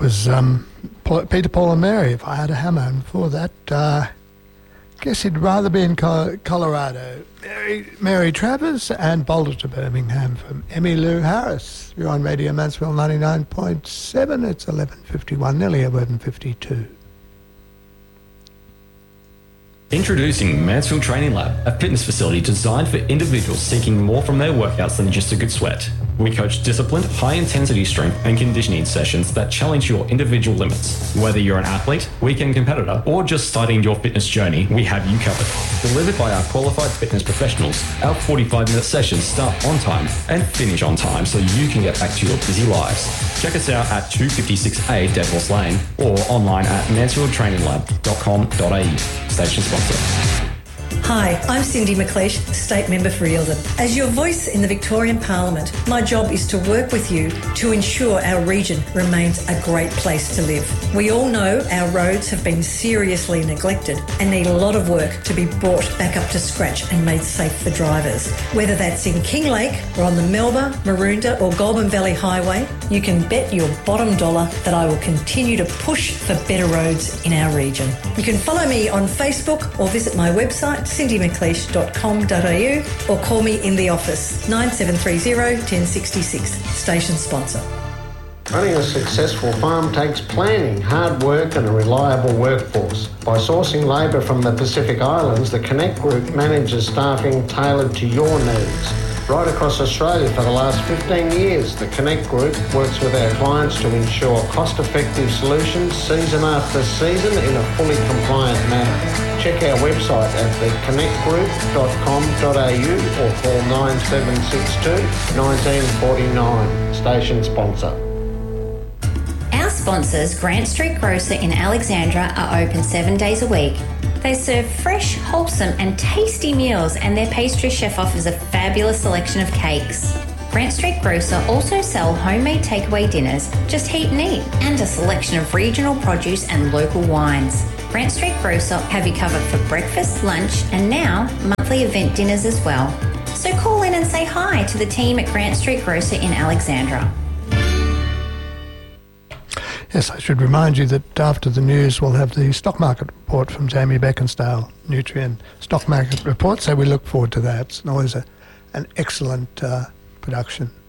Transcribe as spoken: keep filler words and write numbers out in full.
was um, Paul, Peter, Paul and Mary, If I Had a Hammer. And before that, uh, I guess he'd rather be in Co- Colorado. Mary, Mary Travers and Boulder to Birmingham from Emmylou Harris. You're on Radio Mansfield ninety-nine point seven. It's eleven fifty-one, nearly eleven fifty-two. Introducing Mansfield Training Lab, a fitness facility designed for individuals seeking more from their workouts than just a good sweat. We coach disciplined, high-intensity strength and conditioning sessions that challenge your individual limits. Whether you're an athlete, weekend competitor, or just starting your fitness journey, we have you covered. Delivered by our qualified fitness professionals, our forty-five minute sessions start on time and finish on time so you can get back to your busy lives. Check us out at two fifty-six A Deadhorse Lane or online at mansfield training lab dot com dot a u. Station sponsor. Hi, I'm Cindy McLeish, State Member for Eildon. As your voice in the Victorian Parliament, my job is to work with you to ensure our region remains a great place to live. We all know our roads have been seriously neglected and need a lot of work to be brought back up to scratch and made safe for drivers. Whether that's in Kinglake or on the Melba, Maroondah or Goulburn Valley Highway, you can bet your bottom dollar that I will continue to push for better roads in our region. You can follow me on Facebook or visit my website cindy mcleish dot com dot a u or call me in the office nine seven three zero, one zero six six. Station sponsor. Running a successful farm takes planning, hard work and a reliable workforce. By sourcing labour from the Pacific Islands, the Connect Group manages staffing tailored to your needs. Right across Australia for the last fifteen years, the Connect Group works with our clients to ensure cost-effective solutions season after season in a fully compliant manner. Check our website at the connect group dot com dot a u or call nine seven six two, one nine four nine. Station sponsor. Our sponsors, Grant Street Grocer in Alexandra, are open seven days a week. They serve fresh, wholesome and tasty meals, and their pastry chef offers a fabulous selection of cakes. Grant Street Grocer also sell homemade takeaway dinners, just heat and eat, and a selection of regional produce and local wines. Grant Street Grocer have you covered for breakfast, lunch and now monthly event dinners as well. So call in and say hi to the team at Grant Street Grocer in Alexandra. Yes, I should remind you that after the news we'll have the stock market report from Jamie Beckinsdale, Nutrien stock market report, so we look forward to that. It's always a, an excellent uh, production.